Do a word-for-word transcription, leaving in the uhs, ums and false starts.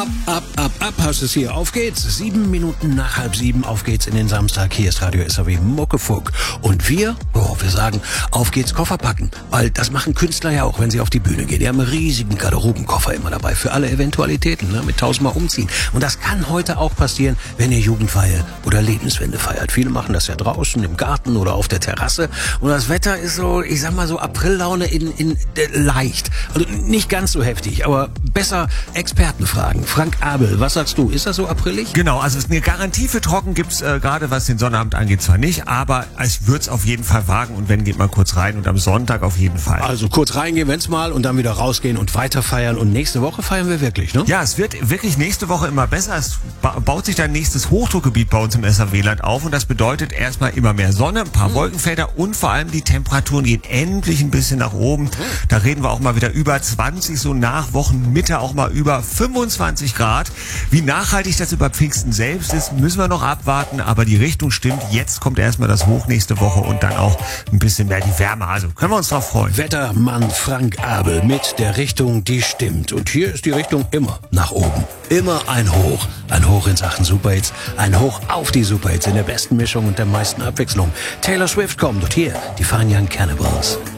Ab, ab, ab, ab, hast es hier. Auf geht's. Sieben Minuten nach halb sieben. Auf geht's in den Samstag. Hier ist Radio S R W Muckefuck. Und wir, oh, wir sagen, auf geht's Koffer packen. Weil das machen Künstler ja auch, wenn sie auf die Bühne gehen. Die haben einen riesigen Garderobenkoffer immer dabei. Für alle Eventualitäten, ne? Mit tausendmal umziehen. Und das kann heute auch passieren, wenn ihr Jugendfeier oder Lebenswende feiert. Viele machen das ja draußen, im Garten oder auf der Terrasse. Und das Wetter ist so, ich sag mal so Aprillaune in, in äh, leicht. Also nicht ganz so heftig, aber besser Experten fragen. Frank Abel, was sagst du? Ist das so aprillig? Genau, also eine Garantie für trocken gibt's äh, gerade, was den Sonnabend angeht, zwar nicht, aber ich würde es auf jeden Fall wagen und wenn, geht mal kurz rein und am Sonntag auf jeden Fall. Also kurz reingehen, wenn's mal und dann wieder rausgehen und weiter feiern und nächste Woche feiern wir wirklich, ne? Ja, es wird wirklich nächste Woche immer besser. Es ba- baut sich dann nächstes Hochdruckgebiet bei uns im S R W-Land auf und das bedeutet erstmal immer mehr Sonne, ein paar mhm. Wolkenfelder und vor allem die Temperaturen gehen endlich ein bisschen nach oben. Mhm. Da reden wir auch mal wieder über zwanzig, so nach Wochenmitte auch mal über fünfundzwanzig Grad. Wie nachhaltig das über Pfingsten selbst ist, müssen wir noch abwarten, aber die Richtung stimmt. Jetzt kommt erstmal das Hoch nächste Woche und dann auch ein bisschen mehr die Wärme. Also können wir uns drauf freuen. Wettermann Frank Abel mit der Richtung, die stimmt. Und hier ist die Richtung immer nach oben. Immer ein Hoch. Ein Hoch in Sachen Superhits. Ein Hoch auf die Superhits in der besten Mischung und der meisten Abwechslung. Taylor Swift kommt und hier die Fine Young Cannibals.